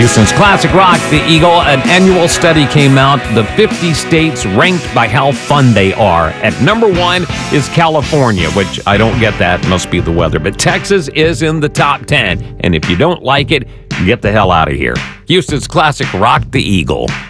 Houston's classic rock, the Eagle. An annual study came out. The 50 states ranked by how fun they are. At number 1 is California, which I don't get that. Must be the weather. But Texas is in the top 10. And if you don't like it, get the hell out of here. Houston's classic rock, the Eagle.